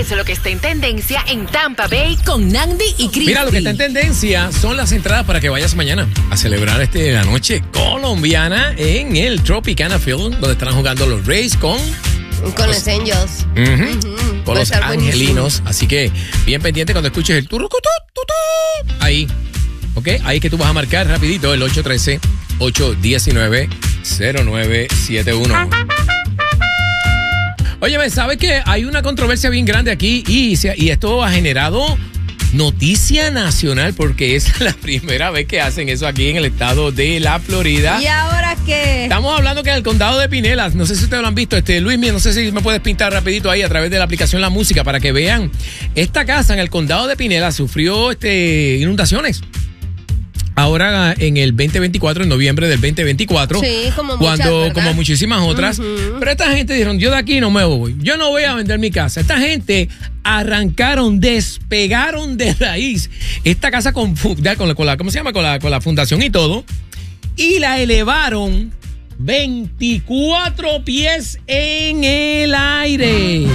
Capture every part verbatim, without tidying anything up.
es lo que está en tendencia en Tampa Bay con Nandi y Cristi? Mira, lo que está en tendencia son las entradas para que vayas mañana a celebrar este, la noche colombiana en el Tropicana Field, donde estarán jugando los Rays con... Con los Angels. Uh-huh, uh-huh. con los angelinos. Buenísimo. Así que bien pendiente cuando escuches el turrucutú, tutú, ahí. ¿Ok? Ahí que tú vas a marcar rapidito el ocho uno tres, ocho uno nueve, cero nueve siete uno. Óyeme, ¿sabes qué? Hay una controversia bien grande aquí y, y esto ha generado noticia nacional porque es la primera vez que hacen eso aquí en el estado de la Florida. ¿Y ahora qué? Estamos hablando que en el condado de Pinellas, no sé si ustedes lo han visto, este Luis, no sé si me puedes pintar rapidito ahí a través de la aplicación La Música para que vean. Esta casa en el condado de Pinellas sufrió este, inundaciones. Ahora en el veinte veinticuatro, en noviembre del veinte veinticuatro, sí, como cuando muchas, como muchísimas otras, uh-huh. Pero esta gente dijeron, yo de aquí no me voy, yo no voy a vender mi casa. Esta gente arrancaron, despegaron de raíz esta casa con, con, la, con la, ¿cómo se llama? Con la, con la fundación y todo, y la elevaron veinticuatro pies en el aire.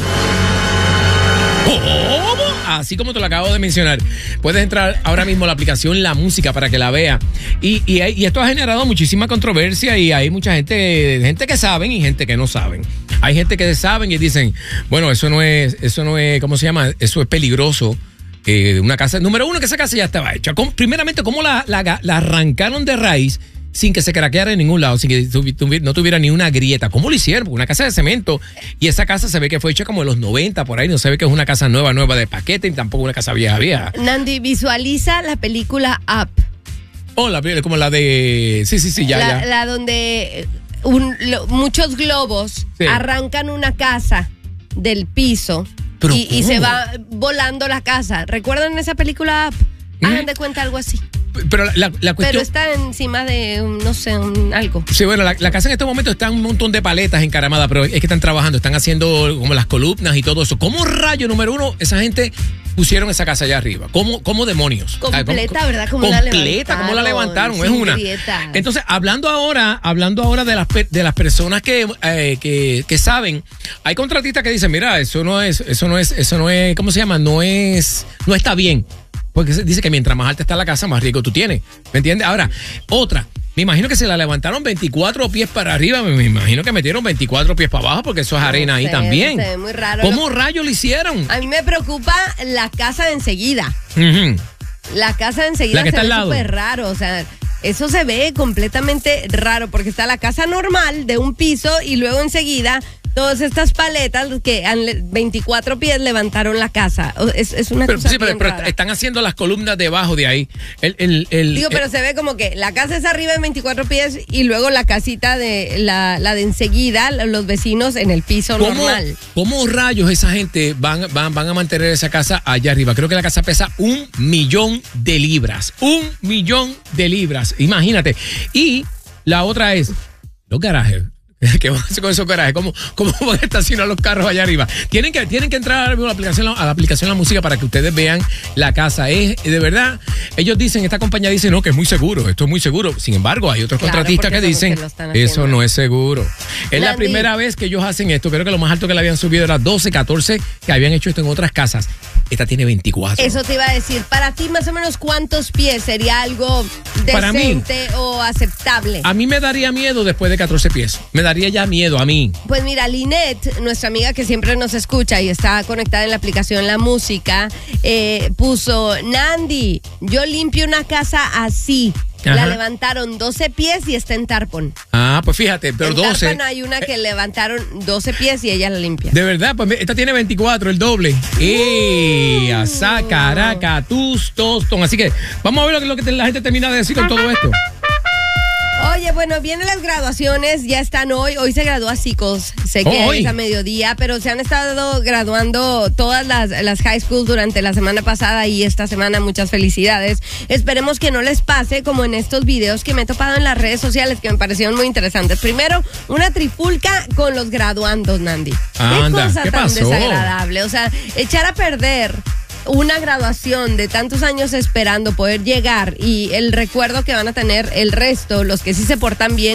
¿Cómo? Así como te lo acabo de mencionar. Puedes entrar ahora mismo a la aplicación La Música para que la vea. Y, y, y esto ha generado muchísima controversia y hay mucha gente, gente que saben y gente que no saben. Hay gente que saben y dicen, bueno, eso no es, eso no es, ¿cómo se llama? Eso es peligroso. Eh, una casa, número uno, que esa casa ya estaba hecha. ¿Cómo, primeramente, ¿cómo la, la, la arrancaron de raíz? Sin que se craqueara en ningún lado, sin que tuvi, no tuviera ni una grieta. ¿Cómo lo hicieron? Una casa de cemento. Y esa casa se ve que fue hecha como en los noventa, por ahí. No se ve que es una casa nueva, nueva de paquete, y tampoco una casa vieja, vieja. Nandi, visualiza la película Up. Oh, la, como la de... Sí, sí, sí, ya, la, ya. La donde un, lo, muchos globos sí. arrancan una casa del piso y, y se va volando la casa. ¿Recuerdan esa película Up? ¿Mm? Hagan de cuenta algo así. Pero la, la, la cuestión... Pero está encima de, no sé, un, algo. Sí, bueno, la, la casa en este momento está en un montón de paletas encaramadas, pero es que están trabajando, están haciendo como las columnas y todo eso. ¿Cómo rayo, número uno, esa gente pusieron esa casa allá arriba? ¿Cómo, cómo demonios? Completa, ¿verdad? ¿Cómo completa, la levantaron? ¿Cómo la levantaron? Es una. Grietas. Entonces, hablando ahora, hablando ahora de las, de las personas que, eh, que, que saben, hay contratistas que dicen, mira, eso no es, eso no es, eso no es, ¿cómo se llama? No es, no está bien. Porque dice que mientras más alta está la casa, más riesgo tú tienes. ¿Me entiendes? Ahora, otra. Me imagino que se la levantaron veinticuatro pies para arriba. Me imagino que metieron veinticuatro pies para abajo porque eso es arena no sé, ahí también. Se ve muy raro. ¿Cómo rayos lo hicieron? A mí me preocupa la casa de enseguida. Uh-huh. La casa de enseguida la que se está ve al lado. Súper raro. O sea, eso se ve completamente raro porque está la casa normal de un piso y luego enseguida... Todas estas paletas que han veinticuatro pies levantaron la casa. Es, es una pero, cosa sí, pero, bien pero rara. Están haciendo las columnas debajo de ahí. El, el, el, Digo, pero el, se ve como que la casa es arriba en veinticuatro pies y luego la casita de la, la de enseguida, los vecinos en el piso ¿cómo, normal. ¿Cómo rayos esa gente van, van, van a mantener esa casa allá arriba? Creo que la casa pesa un millón de libras. Un millón de libras. Imagínate. Y la otra es los garajes. ¿Qué van a hacer con esos garajes? ¿Cómo, cómo van a estacionar los carros allá arriba? Tienen que, tienen que entrar a la aplicación, a la aplicación La Música para que ustedes vean la casa. Es de verdad, ellos dicen, esta compañía dice, no, que es muy seguro, esto es muy seguro. Sin embargo, hay otros claro, contratistas que dicen, que eso no es seguro. Es Nandi. La primera vez que ellos hacen esto. Creo que lo más alto que le habían subido era doce, catorce, que habían hecho esto en otras casas. Esta tiene veinticuatro. Eso te iba a decir. Para ti, más o menos, ¿cuántos pies sería algo decente mí, o aceptable? A mí me daría miedo después de catorce pies. Me daría ya miedo a mí. Pues mira, Lynette, nuestra amiga que siempre nos escucha y está conectada en la aplicación La Música, eh, puso, Nandi, yo limpio una casa así. Ajá. La levantaron doce pies y está en Tarpon. Ah, pues fíjate, pero en doce. En Tarpon hay una que eh, levantaron doce pies y ella la limpia. De verdad, pues esta tiene veinticuatro, el doble. ¡Eh! Uh. Sacaraca, tus tostón. Así que vamos a ver lo que, lo que la gente termina de decir con todo esto. Oye, bueno, vienen las graduaciones, ya están hoy. Hoy se gradúa Cicos, sé que oh, es a mediodía, pero se han estado graduando todas las, las high schools durante la semana pasada y esta semana. Muchas felicidades. Esperemos que no les pase como en estos videos que me he topado en las redes sociales que me parecieron muy interesantes. Primero, una trifulca con los graduandos, Nandi. Anda, qué cosa ¿qué tan pasó? Desagradable. O sea, echar a perder una graduación de tantos años esperando poder llegar y el recuerdo que van a tener el resto, los que sí se portan bien.